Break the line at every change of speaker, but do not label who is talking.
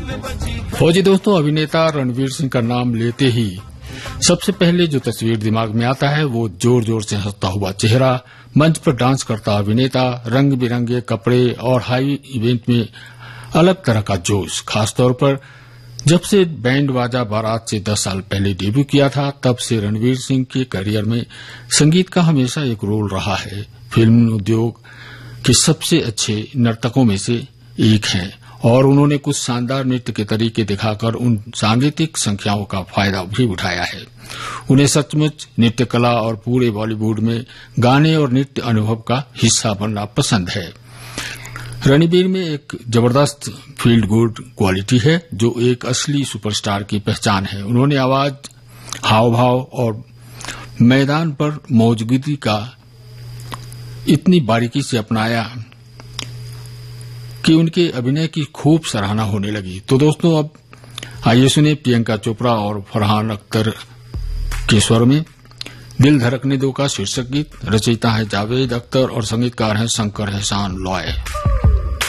फौजी दोस्तों, अभिनेता रणवीर सिंह का नाम लेते ही सबसे पहले जो तस्वीर दिमाग में आता है वो जोर जोर से हंसता हुआ चेहरा, मंच पर डांस करता अभिनेता, रंग बिरंगे कपड़े और हाई इवेंट में अलग तरह का जोश। खासतौर पर जब से बैंड बाजा बारात से 10 साल पहले डेब्यू किया था, तब से रणवीर सिंह के करियर में संगीत का हमेशा एक रोल रहा है। फिल्म उद्योग के सबसे अच्छे नर्तकों में से एक हैं और उन्होंने कुछ शानदार नृत्य के तरीके दिखाकर उन सांगीतिक संख्याओं का फायदा भी उठाया है। उन्हें सचमुच नृत्य कला और पूरे बॉलीवुड में गाने और नृत्य अनुभव का हिस्सा बनना पसंद है। रणवीर में एक जबरदस्त फील्ड गुड क्वालिटी है जो एक असली सुपरस्टार की पहचान है। उन्होंने आवाज, हाव भाव और मैदान पर मौजूदगी का इतनी बारीकी से अपनाया कि उनके अभिनय की खूब सराहना होने लगी। तो दोस्तों, अब आइए सुने प्रियंका चोपड़ा और फरहान अख्तर के स्वर में दिल धड़कने दो का शीर्षक गीत। रचयिता है जावेद अख्तर और संगीतकार हैं शंकर एहसान लॉय।